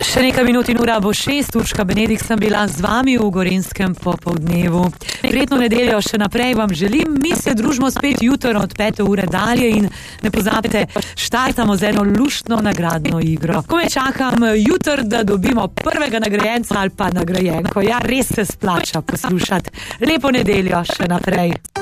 Še nekaj minut in ura bo 6, Urška Benedikt sem bila z vami v Gorenjskem popoldnevu. Prijetno nedeljo še naprej vam želim, mi se družimo spet jutro od 5. ure dalje in ne pozabite, štartamo z eno luštno nagradno igro. Ko me čakam jutr, da dobimo prvega nagrajenca ali pa nagrajenko, ja res se splača poslušati. Lepo nedeljo še naprej.